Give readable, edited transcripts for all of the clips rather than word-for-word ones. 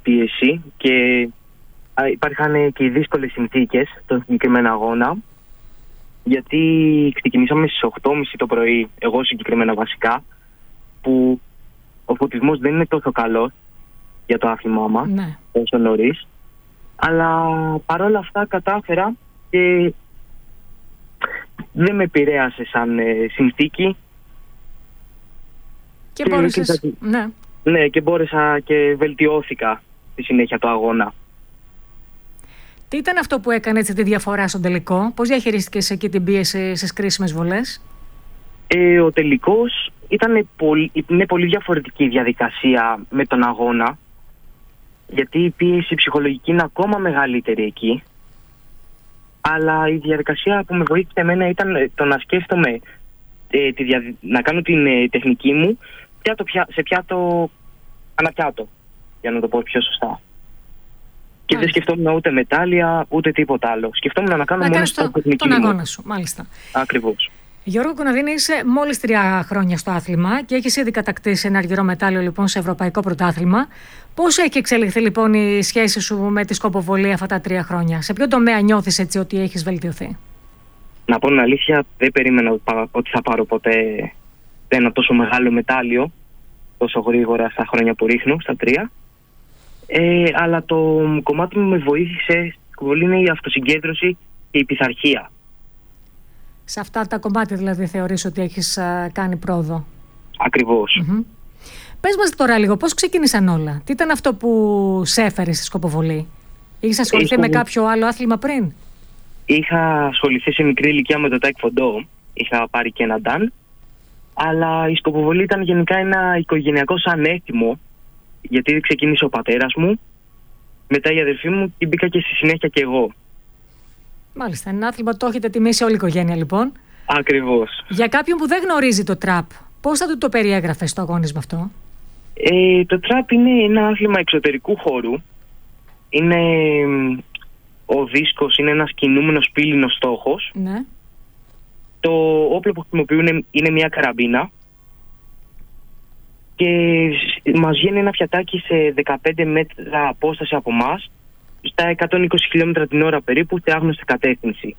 πίεση και υπάρχαν και οι δύσκολες συνθήκες στον συγκεκριμένο αγώνα, γιατί ξεκινήσαμε στις 8.30 το πρωί, εγώ συγκεκριμένα βασικά, που ο φωτισμός δεν είναι τόσο καλός για το άθλημά μας, Ναι. όσο νωρίς. Αλλά παρόλα αυτά κατάφερα και δεν με επηρέασε σαν συνθήκη. Και μπόρεσες. Ναι. Ναι, και μπόρεσα και βελτιώθηκα στη συνέχεια το αγώνα. Τι ήταν αυτό που έκανε έτσι τη διαφορά στον τελικό? Πώς διαχειρίστηκες εκεί την πίεση στις κρίσιμες βολές? Ο τελικός είναι πολύ διαφορετική η διαδικασία με τον αγώνα, γιατί η πίεση ψυχολογική είναι ακόμα μεγαλύτερη εκεί. Αλλά η διαδικασία που με βοήθησε εμένα ήταν το να σκέφτομαι να κάνω την τεχνική μου σε πιάτο αναπιάτο, για να το πω πιο σωστά. Και δεν σκεφτόμουν ούτε μετάλλια ούτε τίποτα άλλο. Σκεφτόμουν να κάνω μόνο την τεχνική τον μου. αγώνα σου, μάλιστα. Ακριβώς. Γιώργο Κωναδίνη, είσαι μόλις 3 χρόνια στο άθλημα και έχεις ήδη κατακτήσει ένα αργυρό μετάλλιο λοιπόν σε ευρωπαϊκό πρωτάθλημα. Πώς έχει εξελιχθεί λοιπόν η σχέση σου με τη σκοποβολή αυτά τα 3 χρόνια? Σε ποιο τομέα νιώθεις έτσι ότι έχεις βελτιωθεί? Να πω την αλήθεια, δεν περίμενα ότι θα πάρω ποτέ ένα τόσο μεγάλο μετάλλιο τόσο γρήγορα στα χρόνια που ρίχνω, στα 3. Αλλά το κομμάτι που με βοήθησε πολύ είναι η αυτοσυγκέντρωση και η πειθαρχία. Σε αυτά τα κομμάτια δηλαδή θεωρείς ότι έχεις κάνει πρόοδο? Ακριβώς. Mm-hmm. Πες μας τώρα λίγο πώς ξεκίνησαν όλα. Τι ήταν αυτό που σε έφερε στη σκοποβολή? Είχες ασχοληθεί με κάποιο άλλο άθλημα πριν? Είχα ασχοληθεί σε μικρή ηλικία με το τάικφοντό. Είχα πάρει και ένα νταν. Αλλά η σκοποβολή ήταν γενικά ένα οικογενειακό ανέθιμο, γιατί ξεκίνησε ο πατέρας μου, μετά η αδερφή μου και μπήκα και στη συνέχεια και εγώ. Μάλιστα, ένα άθλημα το έχετε τιμήσει όλη η οικογένεια λοιπόν. Ακριβώς. Για κάποιον που δεν γνωρίζει το τραπ, πώς θα του το περιέγραφες το αγώνισμα αυτό? Το τραπ είναι ένα άθλημα εξωτερικού χώρου. Ο δίσκος είναι ένας κινούμενος πύληνος στόχος. Ναι. Το όπλο που χρησιμοποιούν είναι μια καραμπίνα και μας βγαίνει ένα φιατάκι σε 15 μέτρα απόσταση από μας, στα 120 χιλιόμετρα την ώρα περίπου, σε άγνωστη κατεύθυνση.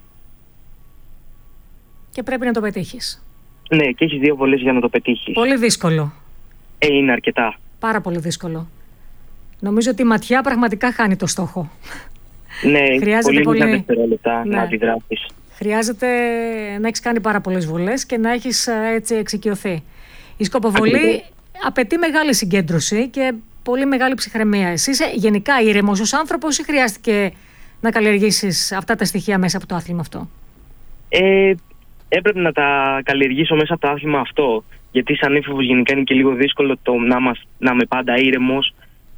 Και πρέπει να το πετύχεις. Ναι, και έχεις 2 βολές για να το πετύχεις. Πολύ δύσκολο. Είναι αρκετά. Πάρα πολύ δύσκολο. Νομίζω ότι η ματιά πραγματικά χάνει το στόχο. Ναι, χρειάζεται πολύ δευτερόλεπτα να αντιδράσεις. Χρειάζεται να έχεις κάνει πάρα πολλές βολές και να έχεις έτσι εξοικειωθεί. Η σκοποβολή απαιτεί μεγάλη συγκέντρωση και πολύ μεγάλη ψυχραιμία. Εσύ είσαι γενικά ήρεμος ως άνθρωπος ή χρειάστηκε να καλλιεργήσεις αυτά τα στοιχεία μέσα από το άθλημα αυτό? Έπρεπε να τα καλλιεργήσω μέσα από το άθλημα αυτό, γιατί σαν έφηβος γενικά είναι και λίγο δύσκολο να είμαι πάντα ήρεμος.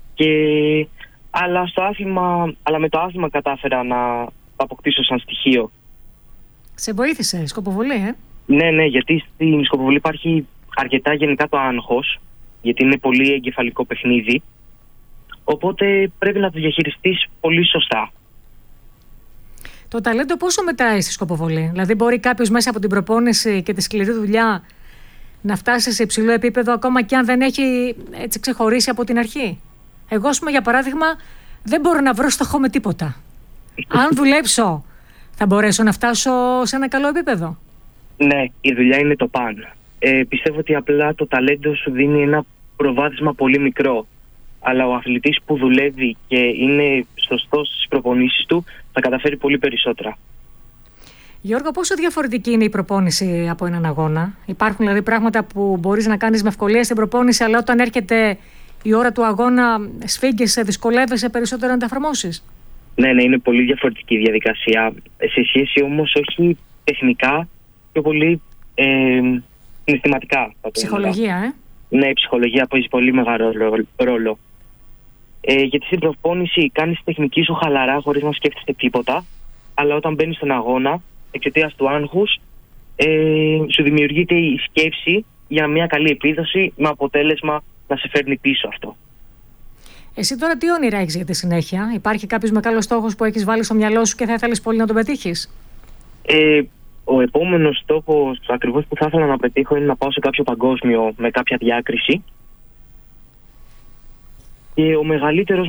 Αλλά με το άθλημα κατάφερα να το αποκτήσω σαν στοιχείο. Σε βοήθησε η σκοποβολή, Ναι, γιατί στην σκοποβολή υπάρχει αρκετά γενικά το άγχος, γιατί είναι πολύ εγκεφαλικό παιχνίδι, οπότε πρέπει να το διαχειριστείς πολύ σωστά. Το ταλέντο πόσο μετράει στη σκοποβολή? Δηλαδή μπορεί κάποιος μέσα από την προπόνηση και τη σκληρή δουλειά να φτάσει σε υψηλό επίπεδο ακόμα και αν δεν έχει έτσι ξεχωρίσει από την αρχή? Εγώ, ας πούμε, για παράδειγμα, δεν μπορώ να βρω στόχο με τίποτα. Αν δουλέψω, θα μπορέσω να φτάσω σε ένα καλό επίπεδο? Ναι, η δουλειά είναι το παν. Πιστεύω ότι απλά το ταλέντο σου δίνει ένα προβάδισμα πολύ μικρό. Αλλά ο αθλητής που δουλεύει και είναι σωστός στις προπονήσεις του θα καταφέρει πολύ περισσότερα. Γιώργο, πόσο διαφορετική είναι η προπόνηση από έναν αγώνα? Υπάρχουν δηλαδή πράγματα που μπορείς να κάνεις με ευκολία στην προπόνηση, αλλά όταν έρχεται η ώρα του αγώνα σφίγγεσαι, δυσκολεύεσαι περισσότερο να τα εφαρμόσεις? Ναι, είναι πολύ διαφορετική η διαδικασία. Σε σχέση όμως όχι τεχνικά, πιο πολύ συναισθηματικά. Ψυχολογία, Ναι, η ψυχολογία παίζει πολύ μεγάλο ρόλο. Γιατί στην προπόνηση κάνεις τη τεχνική σου χαλαρά, χωρίς να σκέφτεσαι τίποτα, αλλά όταν μπαίνεις στον αγώνα, εξαιτίας του άγχους, σου δημιουργείται η σκέψη για μια καλή επίδοση, με αποτέλεσμα να σε φέρνει πίσω αυτό. Εσύ τώρα τι όνειρα έχεις για τη συνέχεια? Υπάρχει κάποιος μεγάλος στόχος που έχεις βάλει στο μυαλό σου και θα ήθελες πολύ να τον πετύχεις? Ο επόμενος στόχος ακριβώς που θα ήθελα να πετύχω είναι να πάω σε κάποιο παγκόσμιο με κάποια διάκριση. Και ο μεγαλύτερος